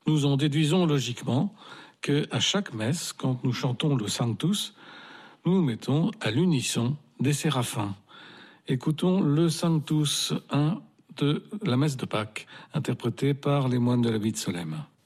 nous en déduisons logiquement qu'à chaque messe, quand nous chantons le Sanctus, nous nous mettons à l'unisson des séraphins. Écoutons le Sanctus 1 de la messe de Pâques, interprété par les moines de l'abbaye de Solesmes.